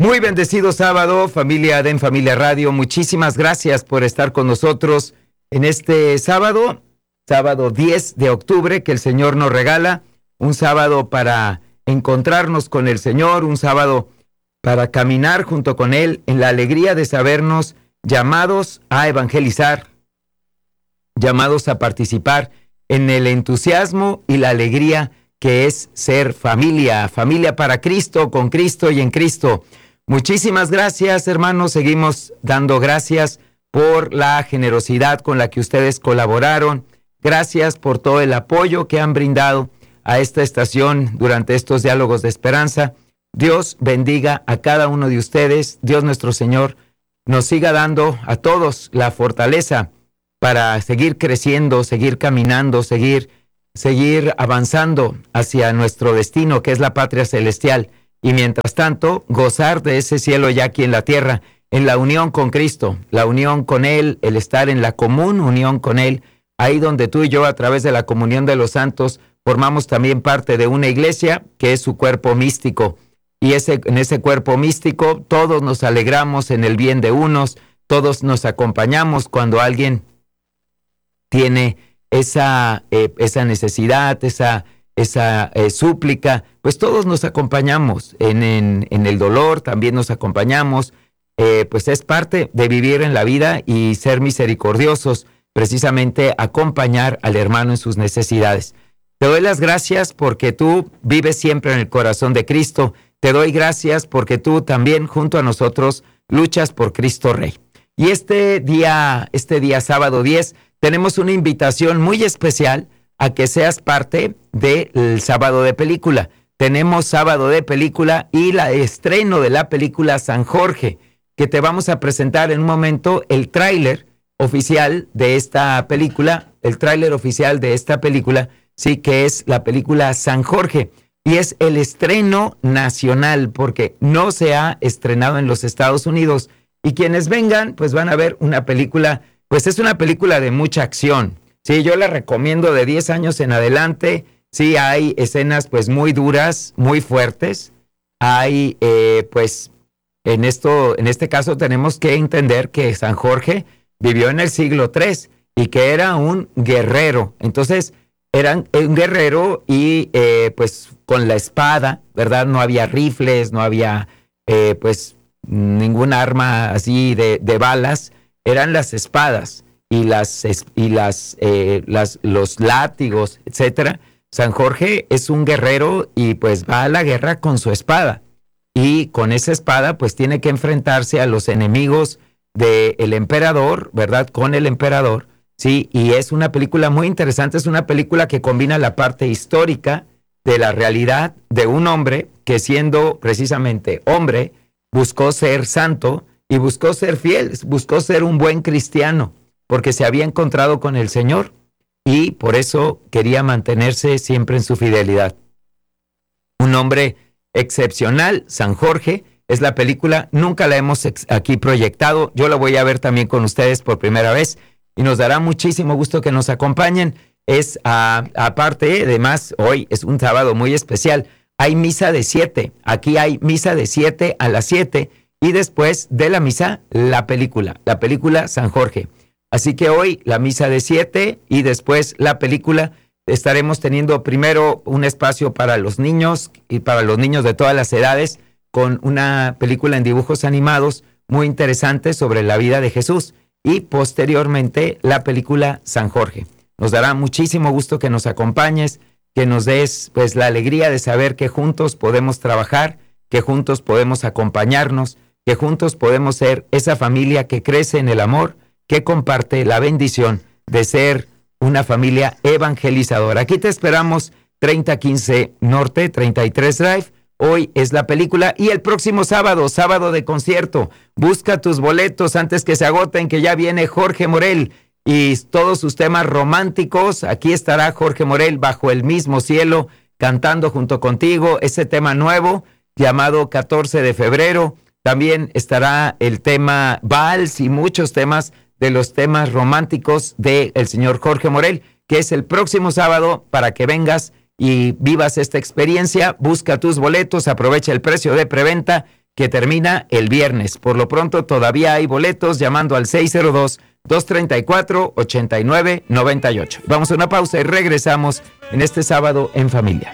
Muy bendecido sábado, familia de En Familia Radio. Muchísimas gracias por estar con nosotros en este sábado 10 de octubre que el Señor nos regala. Un sábado para encontrarnos con el Señor, un sábado para caminar junto con Él en la alegría de sabernos llamados a evangelizar, llamados a participar en el entusiasmo y la alegría que es ser familia, familia para Cristo, con Cristo y en Cristo. Muchísimas gracias, hermanos. Seguimos dando gracias por la generosidad con la que ustedes colaboraron. Gracias por todo el apoyo que han brindado a esta estación durante estos diálogos de esperanza. Dios bendiga a cada uno de ustedes. Dios nuestro Señor nos siga dando a todos la fortaleza para seguir creciendo, seguir caminando, seguir avanzando hacia nuestro destino, que es la patria celestial. Y mientras tanto, gozar de ese cielo ya aquí en la tierra, en la unión con Cristo, la unión con Él, el estar en la común unión con Él, ahí donde tú y yo, a través de la comunión de los santos, formamos también parte de una iglesia que es su cuerpo místico. Y en ese cuerpo místico todos nos alegramos en el bien de unos, todos nos acompañamos cuando alguien tiene esa necesidad, esa súplica, pues todos nos acompañamos en el dolor, también nos acompañamos, pues es parte de vivir en la vida y ser misericordiosos, precisamente acompañar al hermano en sus necesidades. Te doy las gracias porque tú vives siempre en el corazón de Cristo. Te doy gracias porque tú también junto a nosotros luchas por Cristo Rey. Y este día sábado 10, tenemos una invitación muy especial a que seas parte del sábado de película. Tenemos sábado de película y el estreno de la película San Jorge, que te vamos a presentar en un momento el tráiler oficial de esta película, sí, que es la película San Jorge. Y es el estreno nacional, porque no se ha estrenado en los Estados Unidos. Y quienes vengan, pues van a ver una película, pues es una película de mucha acción. Sí, yo la recomiendo de 10 años en adelante. Sí, hay escenas pues muy duras, muy fuertes. Hay, pues, en este caso tenemos que entender que San Jorge vivió en el siglo III y que era un guerrero. Entonces, era un guerrero y pues con la espada, ¿verdad? No había rifles, no había pues ningún arma así de balas. Eran las espadas y los látigos, etcétera. San Jorge es un guerrero y pues va a la guerra con su espada. Y con esa espada pues tiene que enfrentarse a los enemigos del emperador, ¿verdad? Con el emperador. Sí, y es una película muy interesante, es una película que combina la parte histórica de la realidad de un hombre que siendo precisamente hombre, buscó ser santo y buscó ser fiel, buscó ser un buen cristiano, porque se había encontrado con el Señor y por eso quería mantenerse siempre en su fidelidad. Un hombre excepcional, San Jorge, es la película, nunca la hemos aquí proyectado, yo la voy a ver también con ustedes por primera vez. Y nos dará muchísimo gusto que nos acompañen. Aparte, además, hoy es un sábado muy especial. Hay misa de 7. Aquí hay misa de 7 a las 7. Y después de la misa, la película San Jorge. Así que hoy la misa de 7 y después la película. Estaremos teniendo primero un espacio para los niños y para los niños de todas las edades con una película en dibujos animados muy interesante sobre la vida de Jesús. Y posteriormente la película San Jorge. Nos dará muchísimo gusto que nos acompañes, que nos des pues la alegría de saber que juntos podemos trabajar, que juntos podemos acompañarnos, que juntos podemos ser esa familia que crece en el amor, que comparte la bendición de ser una familia evangelizadora. Aquí te esperamos 3015 Norte, 33 Drive. Hoy es la película y el próximo sábado de concierto. Busca tus boletos antes que se agoten, que ya viene Jorge Morel y todos sus temas románticos. Aquí estará Jorge Morel bajo el mismo cielo, cantando junto contigo ese tema nuevo llamado 14 de febrero. También estará el tema Vals y muchos temas de los temas románticos del señor Jorge Morel, que es el próximo sábado para que vengas y vivas esta experiencia. Busca tus boletos, aprovecha el precio de preventa que termina el viernes. Por lo pronto todavía hay boletos llamando al 602-234-8998. Vamos a una pausa y regresamos en este sábado en familia.